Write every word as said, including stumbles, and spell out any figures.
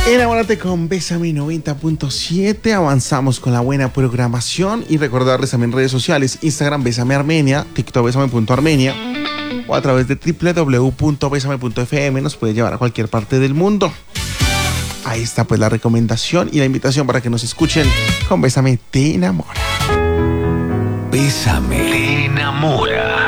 Enamórate con Bésame noventa punto siete. Avanzamos con la buena programación y recordarles también redes sociales: Instagram Bésame Armenia, TikTok Bésame punto armenia o a través de doble u doble u doble u punto bésame punto efe eme. Nos puede llevar a cualquier parte del mundo. Ahí está pues la recomendación y la invitación para que nos escuchen con Bésame Te Enamora. Bésame Te Enamora.